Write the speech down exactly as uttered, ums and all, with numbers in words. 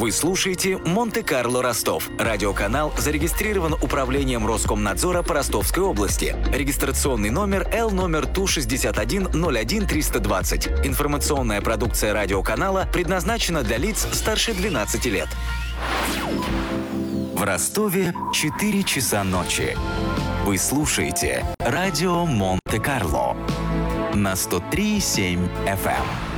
Вы слушаете «Монте-Карло Ростов». Радиоканал зарегистрирован Управлением Роскомнадзора по Ростовской области. Регистрационный номер Л номер Ту шестьдесят один ноль один триста двадцать. Информационная продукция радиоканала предназначена для лиц старше двенадцати лет. В Ростове четыре часа ночи. Вы слушаете радио Монте-Карло на сто три и семь эф эм.